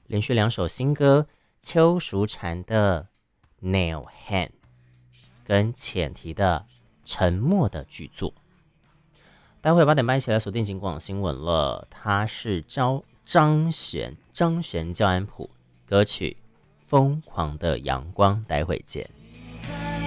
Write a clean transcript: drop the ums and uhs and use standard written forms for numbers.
连续2首新歌，邱淑蝉的《Nail Hand》跟浅提的《沉默的巨作》。待会8点半一起来锁定警广新闻了，它是张悬教安谱歌曲《疯狂的阳光》，待会见。